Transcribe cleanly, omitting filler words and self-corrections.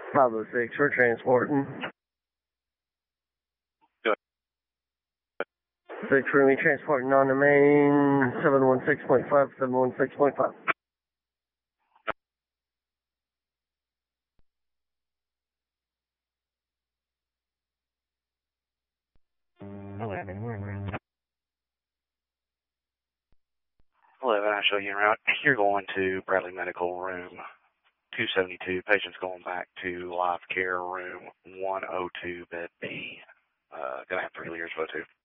506, we're transporting. Good. 6 for me, transporting on the main, 716.5, 716.5. Hello, I show you en route. You're going to Bradley Medical Room 272. Patient's going back to Life Care Room 102, Bed B. Gonna have 3 liters, O2.